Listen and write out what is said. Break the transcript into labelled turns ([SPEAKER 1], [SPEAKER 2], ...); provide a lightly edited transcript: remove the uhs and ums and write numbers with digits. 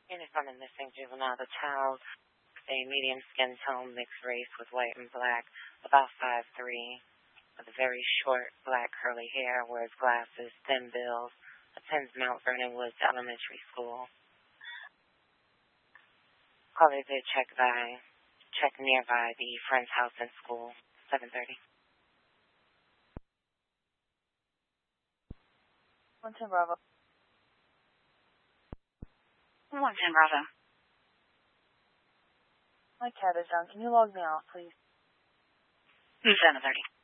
[SPEAKER 1] Unit from a missing juvenile. The child, a medium skin tone, mixed race with white and black, about 5'3", with very short black curly hair, wears glasses, thin bills, attends Mount Vernon Woods Elementary School. Caller did check nearby the friend's house and school, 7:30.
[SPEAKER 2] 110 Bravo.
[SPEAKER 3] 110 Bravo.
[SPEAKER 2] My cat is down. Can you log me out, please?
[SPEAKER 3] 7:30.